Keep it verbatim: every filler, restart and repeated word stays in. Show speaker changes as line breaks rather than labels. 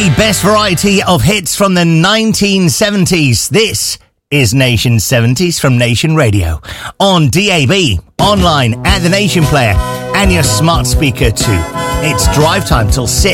The best variety of hits from the nineteen seventies. This is Nation seventies from Nation Radio. On D A B, online, at the Nation Player, and your smart speaker too. It's drive time till six.